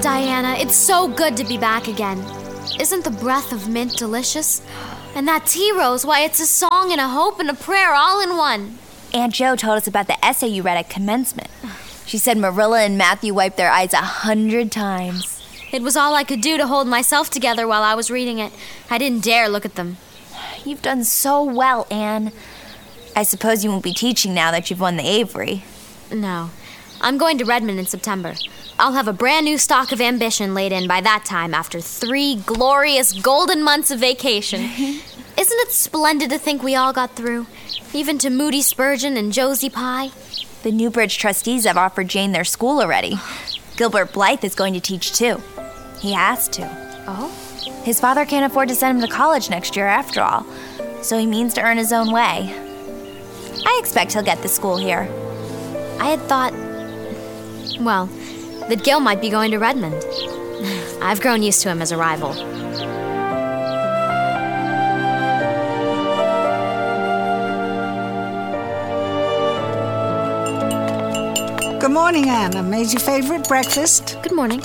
Diana, it's so good to be back again. Isn't the breath of mint delicious? And that tea rose, why, it's a song and a hope and a prayer all in one. Aunt Jo told us about the essay you read at commencement. She said Marilla and Matthew wiped their eyes 100 times. It was all I could do to hold myself together while I was reading it. I didn't dare look at them. You've done so well, Anne. I suppose you won't be teaching now that you've won the Avery. No. I'm going to Redmond in September. I'll have a brand new stock of ambition laid in by that time after 3 glorious golden months of vacation. Isn't it splendid to think we all got through? Even to Moody Spurgeon and Josie Pye? The Newbridge trustees have offered Jane their school already. Gilbert Blythe is going to teach too. He has to. Oh? His father can't afford to send him to college next year after all, so he means to earn his own way. I expect he'll get the school here. I had thought, well, that Gil might be going to Redmond. I've grown used to him as a rival. Good morning, Anne. I made your favorite breakfast. Good morning.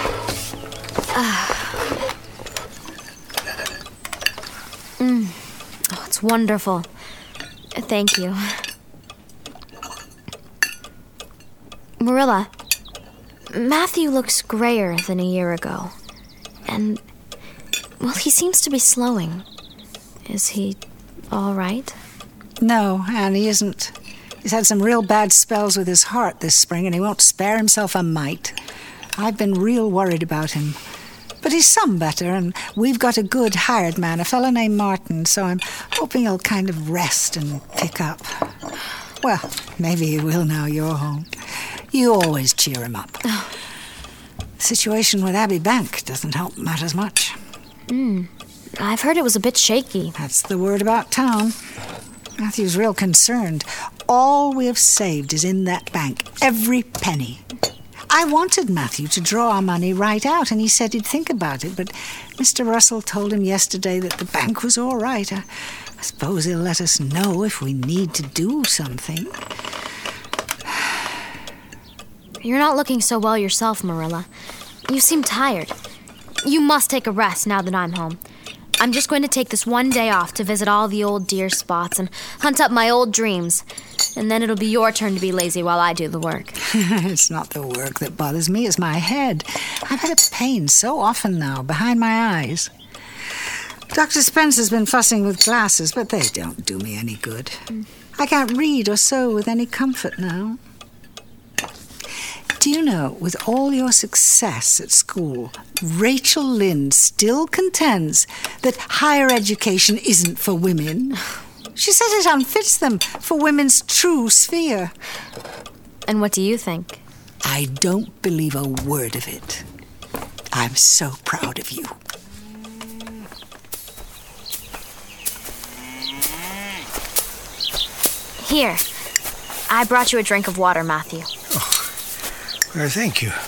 Oh, it's wonderful. Thank you. Marilla, Matthew looks grayer than a year ago. And, well, he seems to be slowing. Is he all right? No, Anne, he isn't. He's had some real bad spells with his heart this spring, and he won't spare himself a mite. I've been real worried about him. But he's some better, and we've got a good hired man, a fellow named Martin, so I'm hoping he'll kind of rest and pick up. Well, maybe he will now you're home. You always cheer him up. The situation with Abbey Bank doesn't help matters much. I've heard it was a bit shaky. That's the word about town. Matthew's real concerned. All we have saved is in that bank, every penny. I wanted Matthew to draw our money right out, and he said he'd think about it, but Mr. Russell told him yesterday that the bank was all right. I suppose he'll let us know if we need to do something. You're not looking so well yourself, Marilla. You seem tired. You must take a rest now that I'm home. I'm just going to take this one day off to visit all the old dear spots and hunt up my old dreams. And then it'll be your turn to be lazy while I do the work. It's not the work that bothers me, it's my head. I've had a pain so often now, behind my eyes. Dr. Spencer's been fussing with glasses, but they don't do me any good. I can't read or sew with any comfort now. Do you know, with all your success at school, Rachel Lynde still contends that higher education isn't for women? She says it unfits them for women's true sphere. And what do you think? I don't believe a word of it. I'm so proud of you. Here, I brought you a drink of water, Matthew. Well, thank you.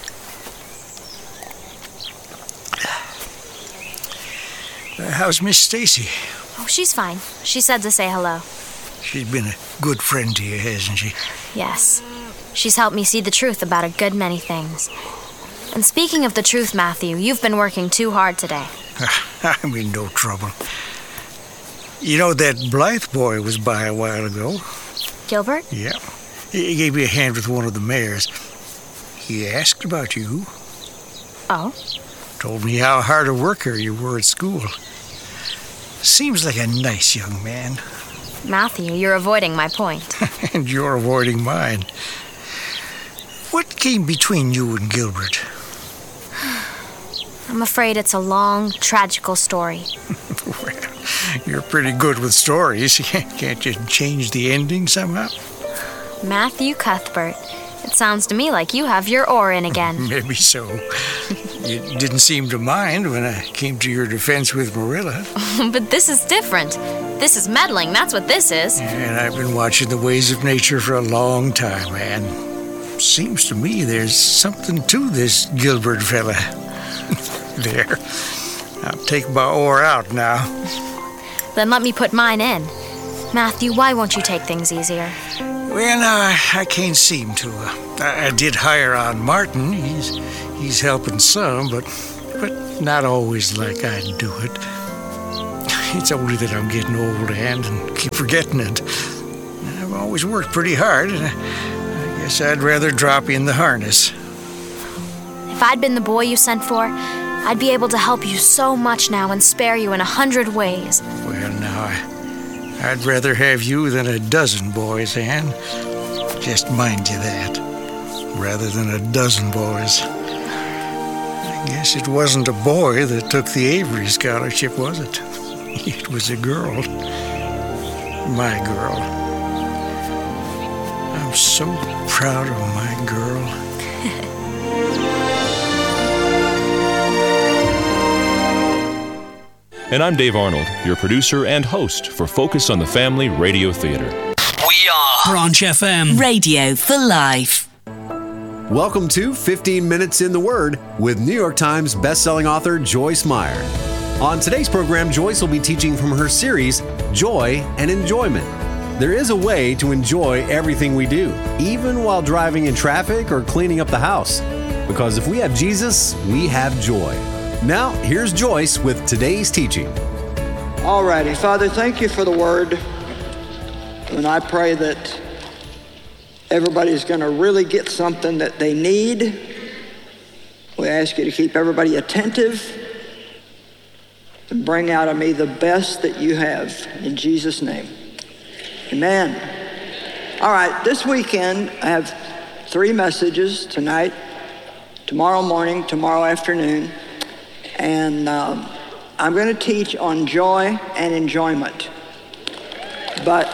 How's Miss Stacy? Oh, she's fine. She said to say hello. She's been a good friend to you, hasn't she? Yes. She's helped me see the truth about a good many things. And speaking of the truth, Matthew, you've been working too hard today. I'm in no trouble. You know, that Blythe boy was by a while ago. Gilbert? Yeah. He gave me a hand with one of the mares. He asked about you. Oh? Told me how hard a worker you were at school. Seems like a nice young man. Matthew, you're avoiding my point. And you're avoiding mine. What came between you and Gilbert? I'm afraid it's a long, tragical story. Well, you're pretty good with stories. Can't you change the ending somehow? Matthew Cuthbert. It sounds to me like you have your oar in again. Maybe so. You didn't seem to mind when I came to your defense with Marilla. But this is different. This is meddling, that's what this is. And I've been watching the ways of nature for a long time, Anne. Seems to me there's something to this Gilbert fella. There. I'll take my oar out now. Then let me put mine in. Matthew, why won't you take things easier? Well, I can't seem to. I did hire on Martin. He's He's helping some, but not always like I do it. It's only that I'm getting old and keep forgetting it. I've always worked pretty hard, and I guess I'd rather drop in the harness. If I'd been the boy you sent for, I'd be able to help you so much now and spare you in 100 ways. Well, now, I'd rather have you than a dozen boys, Ann. Just mind you that. Rather than a dozen boys. I guess it wasn't a boy that took the Avery scholarship, was it? It was a girl. My girl. I'm so proud of my girl. And I'm Dave Arnold, your producer and host for Focus on the Family Radio Theater. We are Branch FM. Radio for Life. Welcome to 15 Minutes in the Word with New York Times bestselling author Joyce Meyer. On today's program, Joyce will be teaching from her series, Joy and Enjoyment. There is a way to enjoy everything we do, even while driving in traffic or cleaning up the house. Because if we have Jesus, we have joy. Now, here's Joyce with today's teaching. All righty. Father, thank you for the word. And I pray that everybody's going to really get something that they need. We ask you to keep everybody attentive and bring out of me the best that you have. In Jesus' name. Amen. All right. This weekend, I have 3 messages tonight, tomorrow morning, tomorrow afternoon. And I'm going to teach on joy and enjoyment. But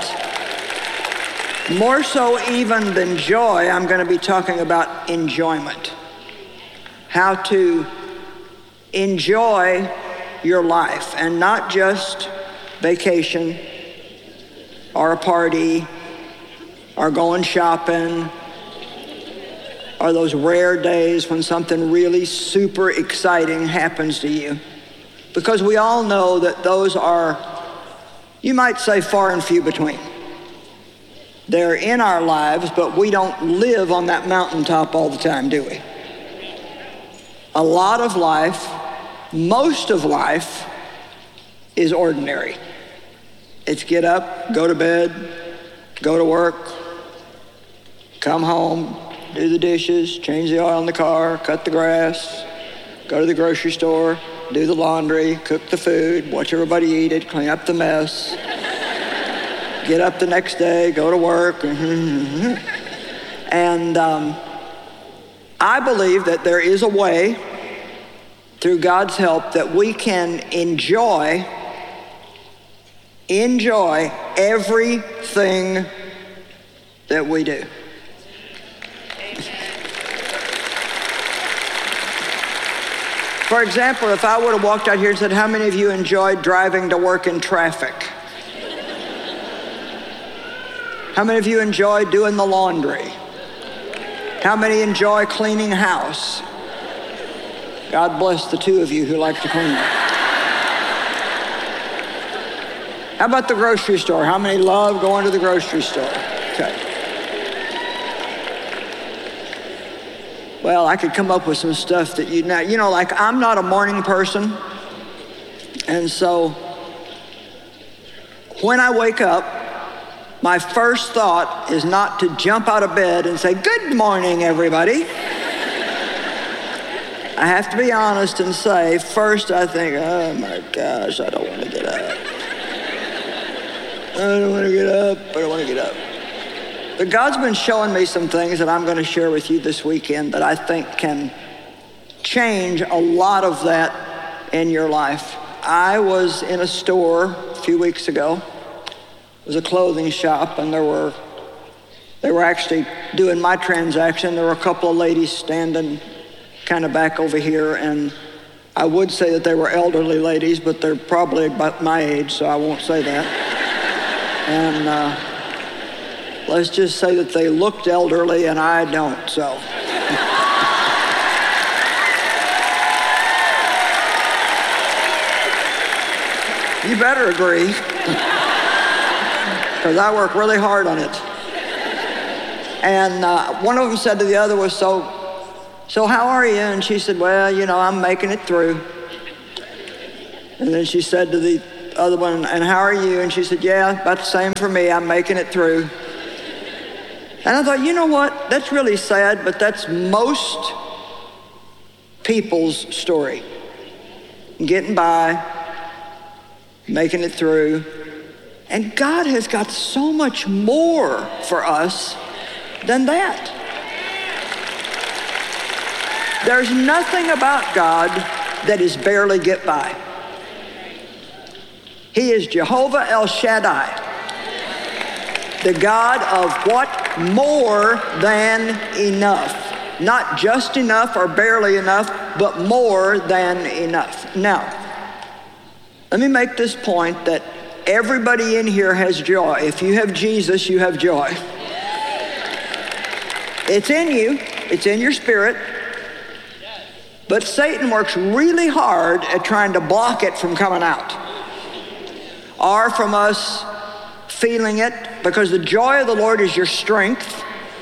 more so even than joy, I'm going to be talking about enjoyment. How to enjoy your life, and not just vacation or a party or going shopping or those rare days when something really super exciting happens to you. Because we all know that those are, you might say, far and few between. They're in our lives, but we don't live on that mountaintop all the time, do we? A lot of life, most of life, is ordinary. It's get up, go to bed, go to work, come home, do the dishes, change the oil in the car, cut the grass, go to the grocery store, do the laundry, cook the food, watch everybody eat it, clean up the mess, get up the next day, go to work. And I believe that there is a way, through God's help, that we can enjoy everything that we do. For example, if I would have walked out here and said, how many of you enjoyed driving to work in traffic? How many of you enjoy doing the laundry? How many enjoy cleaning house? God bless the 2 of you who like to clean. How about the grocery store? How many love going to the grocery store? Okay. Well, I could come up with some stuff that like I'm not a morning person. And so when I wake up, my first thought is not to jump out of bed and say, good morning, everybody. I have to be honest and say, first I think, oh my gosh, I don't want to get up. I don't want to get up. I don't want to get up. But God's been showing me some things that I'm going to share with you this weekend that I think can change a lot of that in your life. I was in a store a few weeks ago. It was a clothing shop, and they were actually doing my transaction. There were a couple of ladies standing kind of back over here, and I would say that they were elderly ladies, but they're probably about my age, so I won't say that. And let's just say that they looked elderly, and I don't, so. You better agree, because I work really hard on it. And one of them said to the other was, so so how are you? And she said, well, I'm making it through. And then she said to the other one, and how are you? And she said, yeah, about the same for me. I'm making it through. And I thought, you know what? That's really sad, but that's most people's story. Getting by, making it through. And God has got so much more for us than that. There's nothing about God that is barely get by. He is Jehovah El Shaddai, the God of what? More than enough. Not just enough or barely enough, but more than enough. Now, let me make this point that everybody in here has joy. If you have Jesus, you have joy. It's in you. It's in your spirit. But Satan works really hard at trying to block it from coming out, or from us feeling it, because the joy of the Lord is your strength.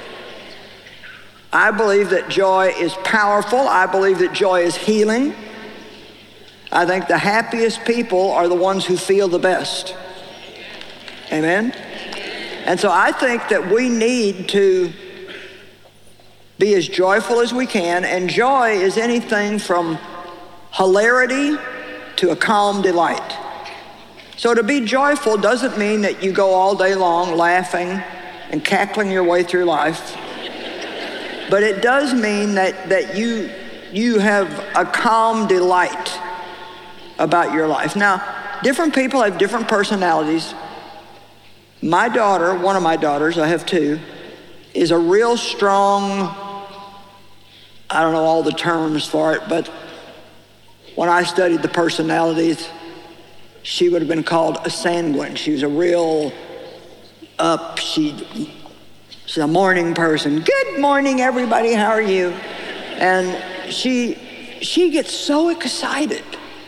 I believe that joy is powerful. I believe that joy is healing. I think the happiest people are the ones who feel the best. Amen? And so I think that we need to be as joyful as we can, and joy is anything from hilarity to a calm delight. So to be joyful doesn't mean that you go all day long laughing and cackling your way through life, but it does mean that you have a calm delight about your life. Now, different people have different personalities. My daughter, one of my daughters, I have two, is a real strong, I don't know all the terms for it, but when I studied the personalities, she would have been called a sanguine. She was a real up, she's a morning person. Good morning, everybody, how are you? And she gets so excited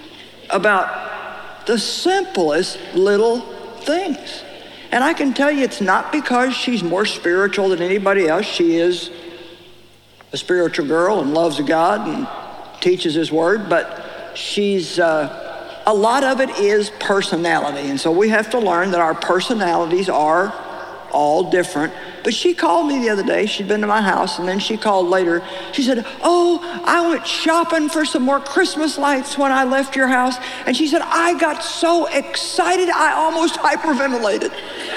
about the simplest little things. And I can tell you it's not because she's more spiritual than anybody else. She is a spiritual girl and loves God and teaches His Word, but she's, a lot of it is personality. And so we have to learn that our personalities are all different. But she called me the other day. She'd been to my house, and then she called later. She said, oh, I went shopping for some more Christmas lights when I left your house. And she said, I got so excited, I almost hyperventilated.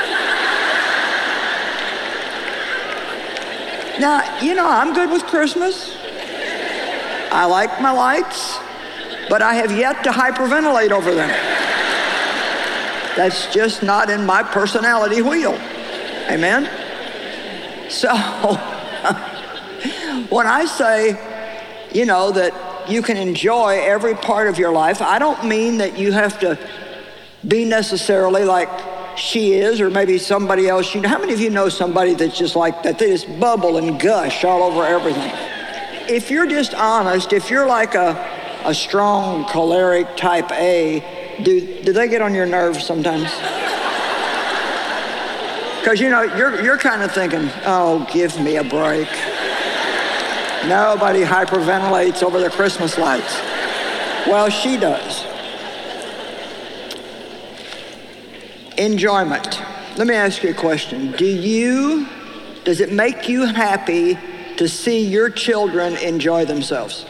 Now, I'm good with Christmas. I like my lights, but I have yet to hyperventilate over them. That's just not in my personality wheel. Amen? So, when I say, that you can enjoy every part of your life, I don't mean that you have to be necessarily like she is, or maybe somebody else. How many of you know somebody that's just like that? They just bubble and gush all over everything. If you're just honest, if you're like a strong choleric type A, do they get on your nerves sometimes? Because, you're kind of thinking, oh, give me a break. Nobody hyperventilates over their Christmas lights. Well, she does. Enjoyment. Let me ask you a question. Does it make you happy to see your children enjoy themselves?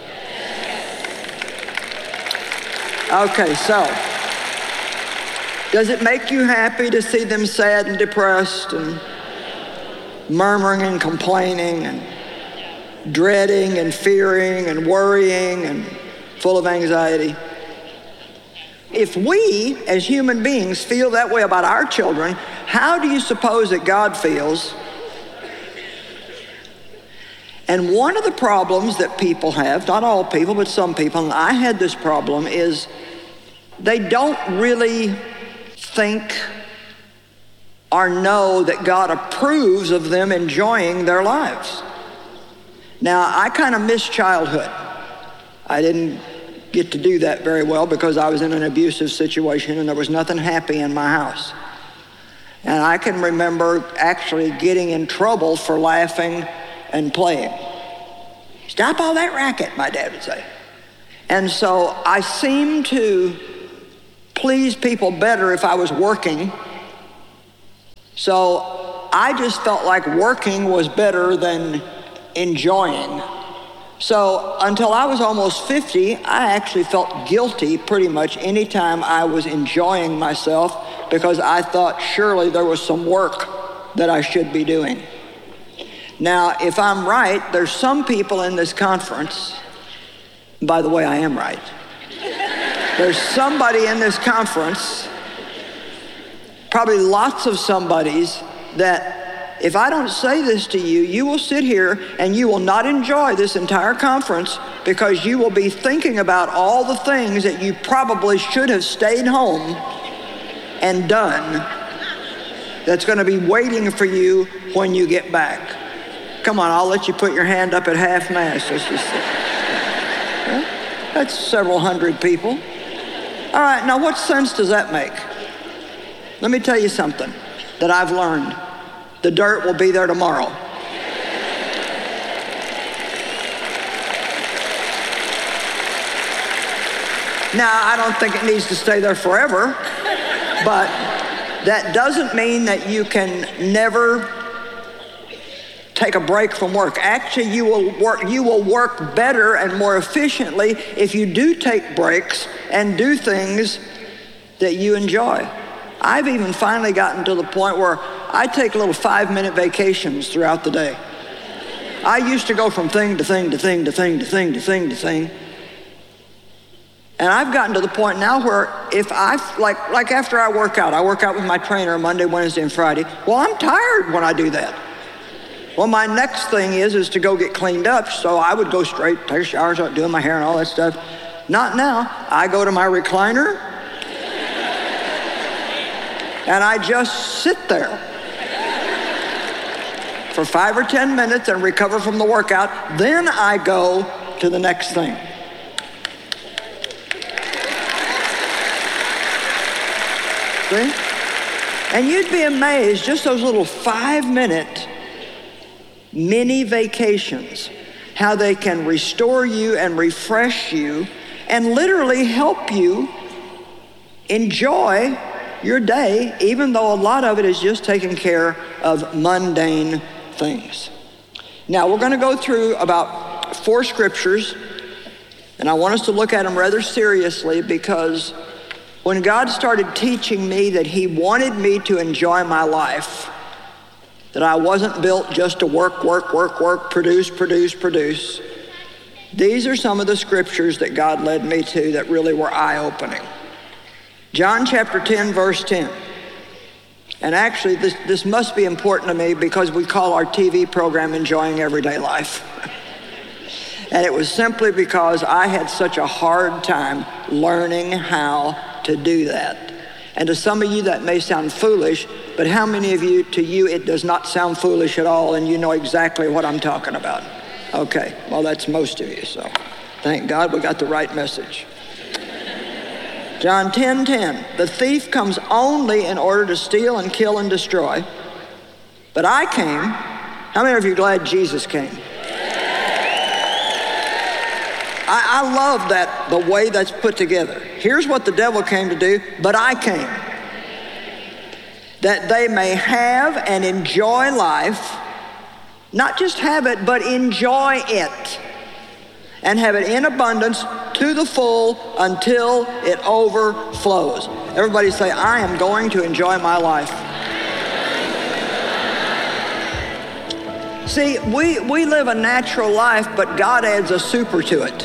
Okay, so does it make you happy to see them sad and depressed and murmuring and complaining and dreading and fearing and worrying and full of anxiety? If we, as human beings, feel that way about our children, how do you suppose that God feels? And one of the problems that people have, not all people, but some people, and I had this problem, is they don't really think or know that God approves of them enjoying their lives. Now, I kind of miss childhood. I didn't get to do that very well because I was in an abusive situation and there was nothing happy in my house. And I can remember actually getting in trouble for laughing and playing. Stop all that racket, my dad would say. And so I seemed to please people better if I was working. So I just felt like working was better than enjoying. So until I was almost 50, I actually felt guilty pretty much any time I was enjoying myself, because I thought surely there was some work that I should be doing. Now, if I'm right, there's some people in this conference, by the way, I am right. There's somebody in this conference, probably lots of somebodies, that if I don't say this to you, you will sit here and you will not enjoy this entire conference, because you will be thinking about all the things that you probably should have stayed home and done, that's going to be waiting for you when you get back. Come on, I'll let you put your hand up at half-mast. That's several hundred people. All right, now what sense does that make? Let me tell you something that I've learned. The dirt will be there tomorrow. Now, I don't think it needs to stay there forever, but that doesn't mean that you can never take a break from work. Actually, you will work better and more efficiently if you do take breaks and do things that you enjoy. I've even finally gotten to the point where I take little 5-minute vacations throughout the day. I used to go from thing to thing to thing to thing to thing to thing to thing. And I've gotten to the point now where if like after I work out with my trainer Monday, Wednesday, and Friday. Well, I'm tired when I do that. Well, my next thing is to go get cleaned up, so I would go straight, take a shower, start doing my hair and all that stuff. Not now. I go to my recliner, and I just sit there for 5 or 10 minutes and recover from the workout. Then I go to the next thing. See? And you'd be amazed, just those little 5-minute mini vacations, how they can restore you and refresh you and literally help you enjoy your day, even though a lot of it is just taking care of mundane things. Now, we're going to go through about 4 scriptures, and I want us to look at them rather seriously, because when God started teaching me that He wanted me to enjoy my life, that I wasn't built just to work, produce. These are some of the scriptures that God led me to that really were eye-opening. John chapter 10, verse 10. And actually, this must be important to me because we call our TV program Enjoying Everyday Life. And it was simply because I had such a hard time learning how to do that. And to some of you that may sound foolish, but how many of you, to you, it does not sound foolish at all, and you know exactly what I'm talking about? Okay, well, that's most of you, so thank God we got the right message. John 10:10, the thief comes only in order to steal and kill and destroy, but I came. How many of you are glad Jesus came? I love that, the way that's put together. Here's what the devil came to do, but I came. That they may have and enjoy life, not just have it, but enjoy it. And have it in abundance to the full until it overflows. Everybody say, I am going to enjoy my life. See, we live a natural life, but God adds a super to it.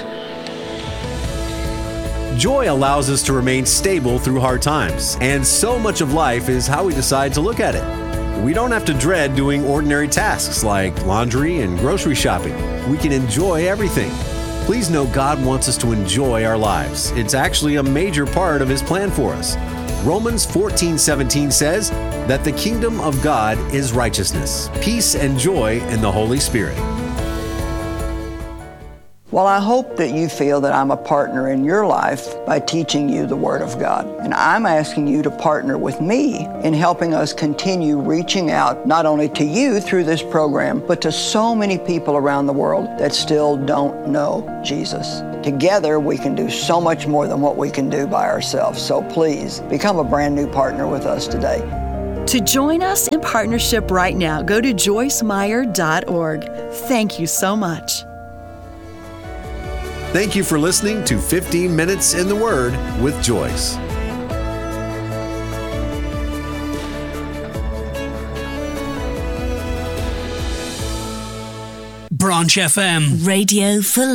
Joy allows us to remain stable through hard times, and so much of life is how we decide to look at it. We don't have to dread doing ordinary tasks like laundry and grocery shopping. We can enjoy everything. Please know God wants us to enjoy our lives. It's actually a major part of His plan for us. Romans 14:17 says that the kingdom of God is righteousness, peace, and joy in the Holy Spirit. Well, I hope that you feel that I'm a partner in your life by teaching you the Word of God. And I'm asking you to partner with me in helping us continue reaching out not only to you through this program, but to so many people around the world that still don't know Jesus. Together, we can do so much more than what we can do by ourselves. So please, become a brand new partner with us today. To join us in partnership right now, go to joycemeyer.org. Thank you so much. Thank you for listening to 15 Minutes in the Word with Joyce. Branch FM. Radio for